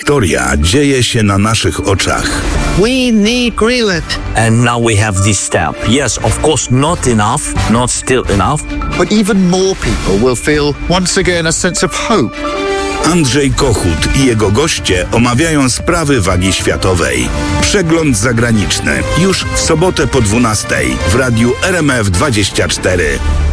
Historia dzieje się na naszych oczach. We need Greenland. And now we have this step. Yes, of course, not enough, not still enough. But even more people will feel once again a sense of hope. Andrzej Kochut i jego goście omawiają sprawy wagi światowej. Przegląd zagraniczny już w sobotę po 12:00 w radiu RMF 24.